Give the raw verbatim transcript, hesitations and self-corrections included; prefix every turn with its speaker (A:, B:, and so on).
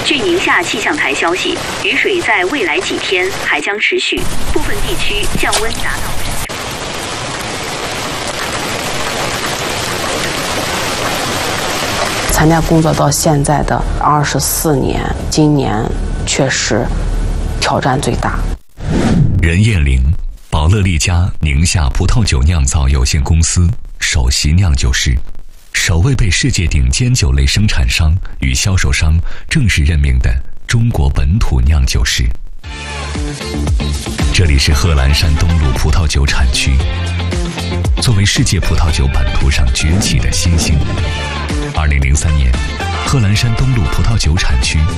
A: 据宁夏气象台消息，雨水在未来几天还将持续，部分地区降温达到。
B: 参加工作到现在的二十四年，今年确实挑战最大。
C: 任艳玲，宝乐利家宁夏葡萄酒酿造有限公司首席酿酒师，首位被世界顶尖酒类生产商与销售商正式任命的中国本土酿酒师。这里是贺兰山东路葡萄酒产区，作为世界葡萄酒版图上崛起的新星。二零零三年，贺兰山东路葡萄酒产区